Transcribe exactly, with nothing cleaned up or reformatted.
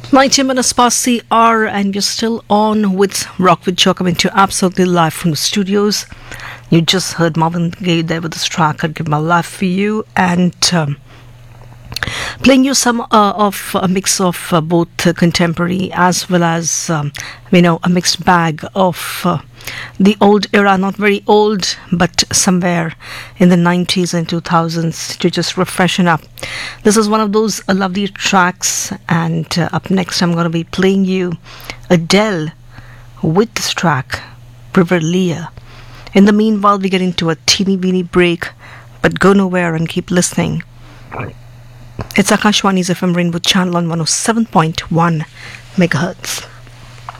nineteen minutes past the hour, and we're still on with Rock with Joe, coming to you absolutely live from the studios. You just heard Marvin Gaye there with this track, I'd Give My Life For You, and um, playing you some uh, of a mix of uh, both uh, contemporary as well as, um, you know, a mixed bag of uh, the old era, not very old, but somewhere in the nineties and two thousands to just refreshen up. This is one of those uh, lovely tracks, and uh, up next I'm going to be playing you Adele with this track, River Leah. In the meanwhile, we get into a teeny weeny break, but go nowhere and keep listening. It's Akashwani's F M Rainbow channel on one oh seven point one megahertz.